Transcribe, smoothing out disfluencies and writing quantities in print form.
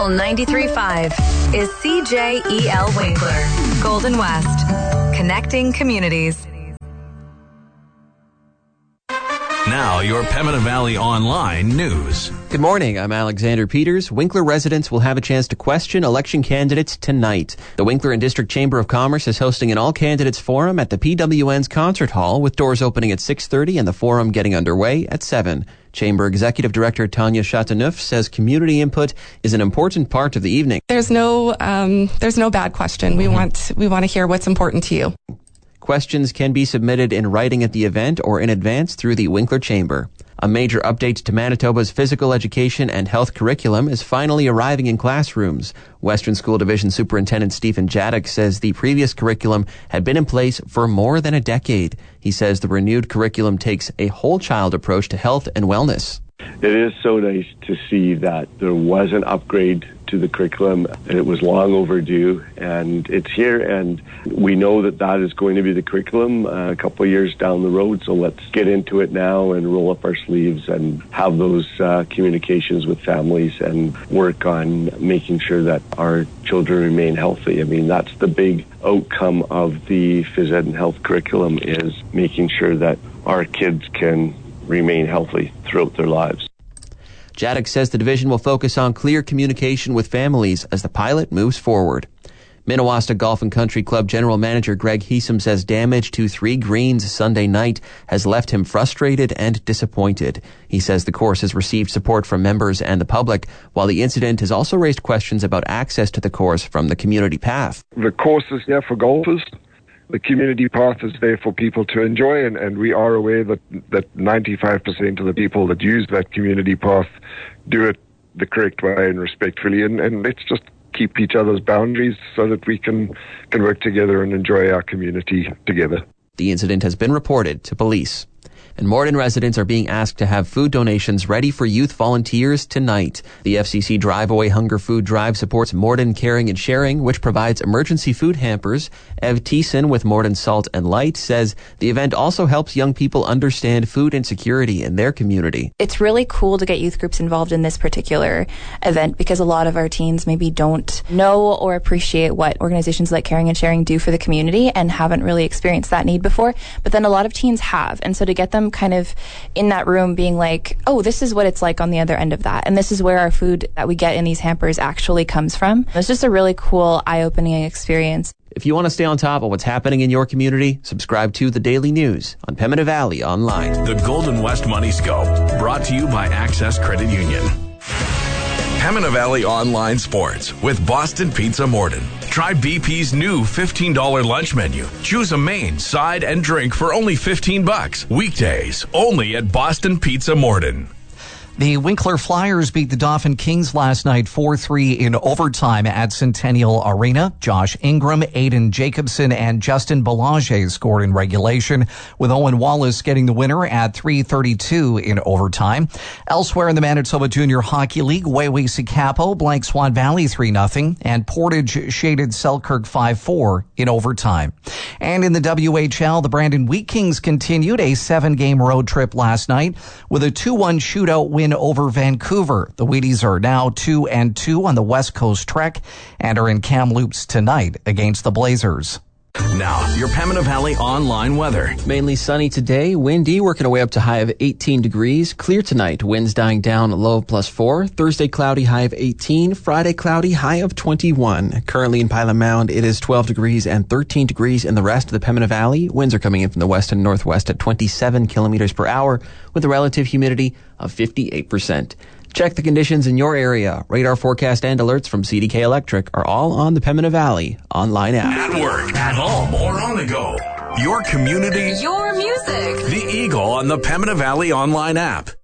Winkle 93.5 is CJEL Winkler, Golden West, connecting communities. Now, your Pembina Valley Online news. Good morning, I'm Alexander Peters. Winkler residents will have a chance to question election candidates tonight. The Winkler and District Chamber of Commerce is hosting an all-candidates forum at the PWN's Concert Hall, with doors opening at 6:30 and the forum getting underway at 7. Chamber Executive Director Tanya Chateauneuf says community input is an important part of the evening. There's no bad question. We want to hear what's important to you. Questions can be submitted in writing at the event or in advance through the Winkler Chamber. A major update to Manitoba's physical education and health curriculum is finally arriving in classrooms. Western School Division Superintendent Stephen Jadek says the previous curriculum had been in place for more than a decade. He says the renewed curriculum takes a whole child approach to health and wellness. It is so nice to see that there was an upgrade to the curriculum, and it was long overdue, and it's here, and we know that that is going to be the curriculum a couple of years down the road, so let's get into it now and roll up our sleeves and have those communications with families and work on making sure that our children remain healthy. I mean, that's the big outcome of the phys ed and health curriculum, is making sure that our kids can remain healthy throughout their lives. Jadek says the division will focus on clear communication with families as the pilot moves forward. Minnewasta Golf and Country Club General Manager Greg Heesum says damage to 3 greens Sunday night has left him frustrated and disappointed. He says the course has received support from members and the public, while the incident has also raised questions about access to the course from the community path. The course is there for golfers. The community path is there for people to enjoy, and we are aware that 95% of the people that use that community path do it the correct way and respectfully, and let's just keep each other's boundaries so that we can work together and enjoy our community together. The incident has been reported to police. And Morden residents are being asked to have food donations ready for youth volunteers tonight. The FCC Drive Away Hunger Food Drive supports Morden Caring and Sharing, which provides emergency food hampers. Ev Thiessen with Morden Salt and Light says the event also helps young people understand food insecurity in their community. It's really cool to get youth groups involved in this particular event, because a lot of our teens maybe don't know or appreciate what organizations like Caring and Sharing do for the community and haven't really experienced that need before. But then a lot of teens have. And so to get them kind of in that room being like, oh, this is what it's like on the other end of that, and this is where our food that we get in these hampers actually comes from. It's just a really cool, eye-opening experience. If you want to stay on top of what's happening in your community, subscribe to The Daily News on Pembina Valley Online. The Golden West Money Scope, brought to you by Access Credit Union. Pembina Valley Online Sports with Boston Pizza Morden. Try BP's new $15 lunch menu. Choose a main, side, and drink for only $15. Weekdays, only at Boston Pizza Morden. The Winkler Flyers beat the Dauphin Kings last night 4-3 in overtime at Centennial Arena. Josh Ingram, Aiden Jacobson, and Justin Belanger scored in regulation, with Owen Wallace getting the winner at 3:32 in overtime. Elsewhere in the Manitoba Junior Hockey League, Waywe-Sikapo blank Swan Valley 3-0, and Portage shaded Selkirk 5-4 in overtime. And in the WHL, the Brandon Wheat Kings continued a 7-game road trip last night with a 2-1 shootout win over Vancouver. The Wheaties are now 2-2 on the West Coast trek and are in Kamloops tonight against the Blazers. Now, your Pembina Valley Online weather. Mainly sunny today, windy, working our way up to high of 18 degrees. Clear tonight, winds dying down, low of +4. Thursday, cloudy, high of 18. Friday, cloudy, high of 21. Currently in Pilot Mound, it is 12 degrees and 13 degrees in the rest of the Pembina Valley. Winds are coming in from the west and northwest at 27 kilometers per hour with a relative humidity of 58%. Check the conditions in your area. Radar forecast and alerts from CDK Electric are all on the Pembina Valley online app. At work, at home, or on the go. Your community. Your music. The Eagle on the Pembina Valley Online app.